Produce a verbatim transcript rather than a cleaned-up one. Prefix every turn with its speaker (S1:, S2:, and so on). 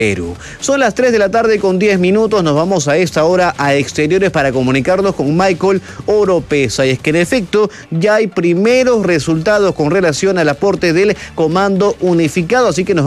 S1: Perú. Son las tres de la tarde con diez minutos, nos vamos a esta hora a exteriores para comunicarnos con Michael Oropesa. Y es que en efecto ya hay primeros resultados con relación al aporte del Comando Unificado, así que nos